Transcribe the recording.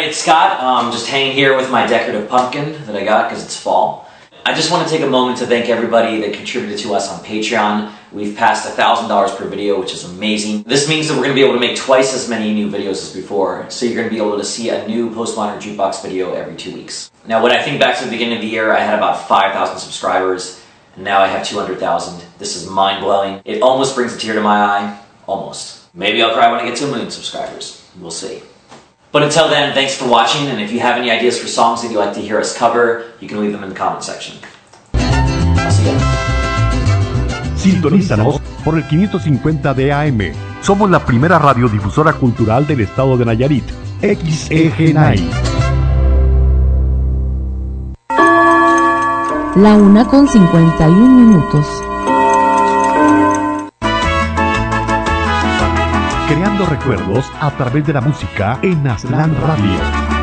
it's Scott. Just hanging here with my decorative pumpkin that I got because it's fall. I just want to take a moment to thank everybody that contributed to us on Patreon. We've passed $1,000 per video, which is amazing. This means that we're going to be able to make twice as many new videos as before, so you're going to be able to see a new Postmodern Jukebox video every 2 weeks. Now, when I think back to the beginning of the year, I had about 5,000 subscribers, and now I have 200,000. This is mind-blowing. It almost brings a tear to my eye. Almost. Maybe I'll cry when I get to 1 million subscribers. We'll see. But until then, thanks for watching, and if you have any ideas for songs that you'd like to hear us cover, you can leave them in the comment section. I'll see you. Sintonízanos por el 550 de AM. Somos la primera radiodifusora cultural del estado de Nayarit. XEG9. La 1:51. Creando recuerdos a través de la música en Aslan Radio.